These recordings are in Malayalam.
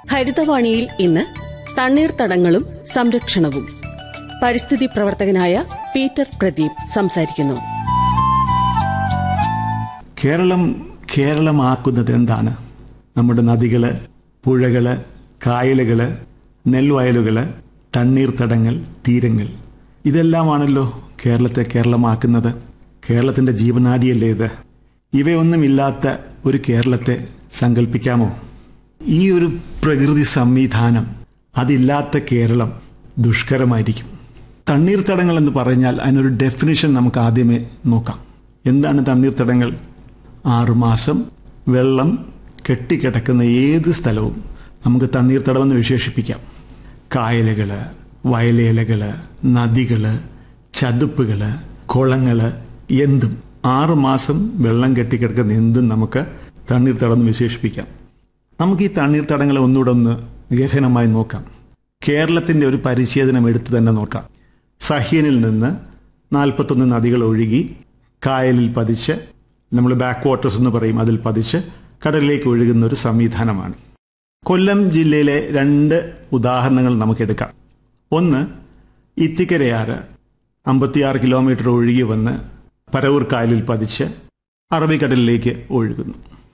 ഹരിതവാണിയിൽ ഇന്ന് തണ്ണീർത്തടങ്ങളും സംരക്ഷണവും. പരിസ്ഥിതി പ്രവർത്തകനായ പീറ്റർ പ്രദീപ് സംസാരിക്കുന്നു. കേരളമാക്കുന്നത് എന്താണ്? നമ്മുടെ നദികള്, പുഴകള്, കായലുകള്, നെൽവയലുകള്, തണ്ണീർത്തടങ്ങൾ, തീരങ്ങൾ, ഇതെല്ലാമാണല്ലോ കേരളത്തെ കേരളമാക്കുന്നത്. കേരളത്തിന്റെ ജീവനാഡിയല്ലേ ഇത്? ഇവയൊന്നുമില്ലാത്ത ഒരു കേരളത്തെ സങ്കല്പിക്കാമോ? ഈ ഒരു പ്രകൃതി സംവിധാനം അതില്ലാത്ത കേരളം ദുഷ്കരമായിരിക്കും. തണ്ണീർത്തടങ്ങൾ എന്ന് പറഞ്ഞാൽ അതിനൊരു ഡെഫിനിഷൻ നമുക്ക് ആദ്യമേ നോക്കാം. എന്താണ് തണ്ണീർത്തടങ്ങൾ? 6 മാസം വെള്ളം കെട്ടിക്കിടക്കുന്ന ഏത് സ്ഥലവും നമുക്ക് തണ്ണീർത്തടമെന്ന് വിശേഷിപ്പിക്കാം. കായലുകള്, വയലേലകള്, നദികള്, ചതുപ്പുകള്, കുളങ്ങള്, എന്തും 6 മാസം വെള്ളം കെട്ടിക്കിടക്കുന്ന എന്തും നമുക്ക് തണ്ണീർത്തടമെന്ന് വിശേഷിപ്പിക്കാം. നമുക്ക് ഈ തണ്ണീർത്തടങ്ങളെ ഒന്നുകൂടെ ഒന്ന് ഗഹനമായി നോക്കാം. കേരളത്തിന്റെ ഒരു പരിച്ഛേദനം എടുത്ത് തന്നെ നോക്കാം. സഹ്യനിൽ നിന്ന് 41 നദികൾ ഒഴുകി കായലിൽ പതിച്ച്, നമ്മൾ ബാക്ക് വാട്ടേഴ്സ് എന്ന് പറയും, അതിൽ പതിച്ച് കടലിലേക്ക് ഒഴുകുന്ന ഒരു സംവിധാനമാണ്. കൊല്ലം ജില്ലയിലെ 2 ഉദാഹരണങ്ങൾ നമുക്കെടുക്കാം. ഒന്ന്, ഇത്തിക്കരയാറ് 56 കിലോമീറ്റർ ഒഴുകി വന്ന് പരവൂർ കായലിൽ പതിച്ച് അറബിക്കടലിലേക്ക് ഒഴുകുന്നു.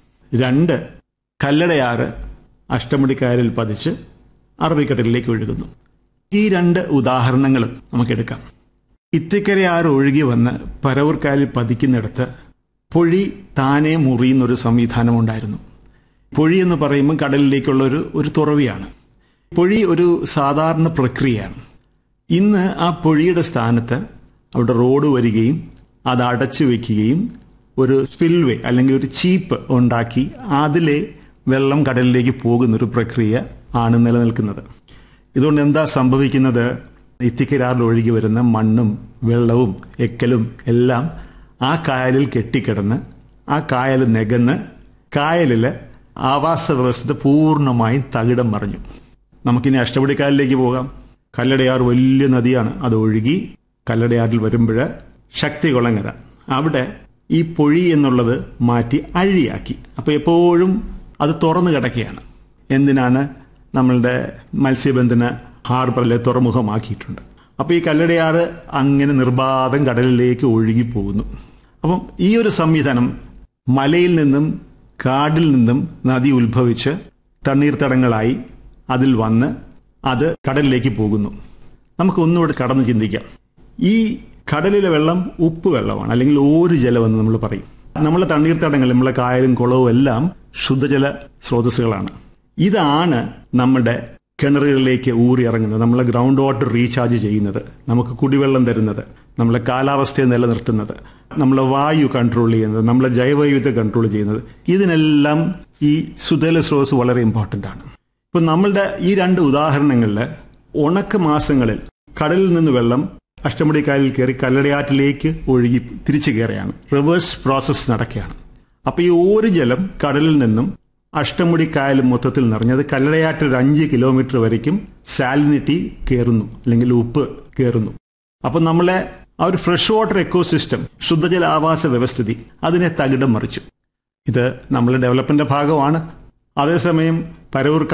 2, കല്ലടയാറ് അഷ്ടമുടിക്കായലിൽ പതിച്ച് അറബിക്കടലിലേക്ക് ഒഴുകുന്നു. ഈ 2 ഉദാഹരണങ്ങളും നമുക്കെടുക്കാം. ഇത്തിക്കരയാറ് ഒഴുകി വന്ന് പരവൂർ കായലിൽ പതിക്കുന്നിടത്ത് പൊഴി താനെ മുറിയുന്നൊരു സംവിധാനം ഉണ്ടായിരുന്നു. പൊഴി എന്ന് പറയുമ്പോൾ കടലിലേക്കുള്ള ഒരു തുറവിയാണ്. പൊഴി ഒരു സാധാരണ പ്രക്രിയയാണ്. ഇന്ന് ആ പൊഴിയുടെ സ്ഥാനത്ത് അവിടെ റോഡ് വരികയും അത് അടച്ചു വെക്കുകയും ഒരു സ്പിൽവേ അല്ലെങ്കിൽ ഒരു ചീപ്പ് ഉണ്ടാക്കി അതിലെ വെള്ളം കടലിലേക്ക് പോകുന്നൊരു പ്രക്രിയ ആണ് നിലനിൽക്കുന്നത്. ഇതുകൊണ്ട് എന്താ സംഭവിക്കുന്നത്? ഇത്തിക്കരാറിൽ ഒഴുകി വരുന്ന മണ്ണും വെള്ളവും എക്കലും എല്ലാം ആ കായലിൽ കെട്ടിക്കിടന്ന് ആ കായൽ നികന്ന് കായലിലെ ആവാസ വ്യവസ്ഥ പൂർണ്ണമായും തകിടം മറിഞ്ഞു. നമുക്കിനി അഷ്ടമുടിക്കായലിലേക്ക് പോകാം. കല്ലടയാർ വലിയ നദിയാണ്. അത് ഒഴുകി കല്ലടയാറിൽ വരുമ്പോൾ ശക്തികുളങ്ങര, അവിടെ ഈ പൊഴി എന്നുള്ളത് മാറ്റി അഴിയാക്കി. അപ്പോൾ എപ്പോഴും അത് തുറന്നു കിടക്കുകയാണ്. എന്തിനാണ്? നമ്മളുടെ മത്സ്യബന്ധന ഹാർബറിലെ തുറമുഖമാക്കിയിട്ടുണ്ട്. അപ്പോൾ ഈ കല്ലടയാറ് അങ്ങനെ നിർബാധം കടലിലേക്ക് ഒഴുകി പോകുന്നു. അപ്പം ഈ ഒരു സംവിധാനം മലയിൽ നിന്നും കാടിൽ നിന്നും നദി ഉത്ഭവിച്ച് തണ്ണീർത്തടങ്ങളായി അതിൽ വന്ന് അത് കടലിലേക്ക് പോകുന്നു. നമുക്ക് ഒന്നുകൂടെ കടന്ന് ചിന്തിക്കാം. ഈ കടലിലെ വെള്ളം ഉപ്പ് വെള്ളമാണ്, അല്ലെങ്കിൽ ഓരു ജലമെന്ന് നമ്മൾ പറയും. നമ്മളെ തണ്ണീർത്തടങ്ങൾ, നമ്മളെ കായലും കുളവും എല്ലാം ശുദ്ധജല സ്രോതസ്സുകളാണ്. ഇതാണ് നമ്മുടെ കിണറുകളിലേക്ക് ഊറിയിറങ്ങുന്നത്, നമ്മളെ ഗ്രൗണ്ട് വാട്ടർ റീചാർജ് ചെയ്യുന്നത്, നമുക്ക് കുടിവെള്ളം തരുന്നത്, നമ്മളെ കാലാവസ്ഥയെ നിലനിർത്തുന്നത്, നമ്മളെ വായു കൺട്രോൾ ചെയ്യുന്നത്, നമ്മളെ ജൈവവൈവിധ്യം കൺട്രോൾ ചെയ്യുന്നത്. ഇതിനെല്ലാം ഈ ശുദ്ധജല സ്രോതസ് വളരെ ഇമ്പോർട്ടൻ്റ് ആണ്. ഇപ്പം നമ്മളുടെ ഈ 2 ഉദാഹരണങ്ങളിൽ ഉണക്ക മാസങ്ങളിൽ കടലിൽ നിന്ന് വെള്ളം അഷ്ടമുടിക്കായലിൽ കയറി കല്ലടയാറ്റിലേക്ക് ഒഴുകി തിരിച്ചു കയറിയാണ്. റിവേഴ്സ് പ്രോസസ്സ് നടക്കുകയാണ്. അപ്പോൾ ഈ ഒരു ജലം കടലിൽ നിന്നും അഷ്ടമുടിക്കായൽ മൊത്തത്തിൽ നിറഞ്ഞത് കല്ലടയാറ്റിൽ 5 കിലോമീറ്റർ വരയ്ക്കും സാലിനിറ്റി കയറുന്നു, അല്ലെങ്കിൽ ഉപ്പ് കയറുന്നു. അപ്പം നമ്മളെ ആ ഒരു ഫ്രഷ് വാട്ടർ എക്കോസിസ്റ്റം, ശുദ്ധജല ആവാസ വ്യവസ്ഥിതി, അതിനെ തകിടം മറിച്ചു. ഇത് നമ്മളെ ഡെവലപ്മെന്റിന്റെ ഭാഗമാണ്. അതേസമയം പരവൂർ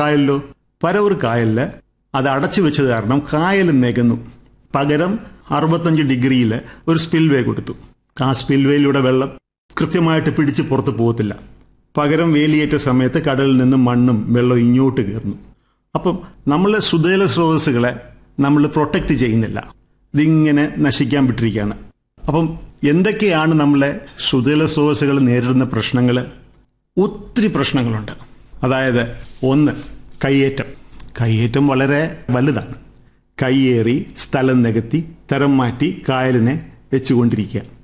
കായലിൽ അത് അടച്ചു വെച്ചത് കാരണം കായൽ നികന്നു. പകരം 65 ഡിഗ്രിയിൽ ഒരു സ്പിൽവേ കൊടുത്തു. ആ സ്പിൽവേയിലൂടെ വെള്ളം കൃത്യമായിട്ട് പിടിച്ച് പുറത്ത് പോകത്തില്ല. പകരം വേലിയേറ്റ സമയത്ത് കടലിൽ നിന്ന് മണ്ണും വെള്ളവും ഇങ്ങോട്ട് കയറുന്നു. അപ്പം നമ്മളെ ശുദ്ധജല സ്രോതസ്സുകളെ നമ്മൾ പ്രൊട്ടക്റ്റ് ചെയ്യുന്നില്ല, ഇതിങ്ങനെ നശിക്കാൻ വിട്ടിരിക്കുകയാണ്. അപ്പം എന്തൊക്കെയാണ് നമ്മളെ ശുദ്ധജല സ്രോതസ്സുകൾ നേരിടുന്ന പ്രശ്നങ്ങൾ? ഒത്തിരി പ്രശ്നങ്ങളുണ്ട്. അതായത്, 1, കയ്യേറ്റം വളരെ വലുതാണ്. കയ്യേറി സ്ഥലം നികത്തി തരം മാറ്റി കായലിനെ വെച്ചുകൊണ്ടിരിക്കുക.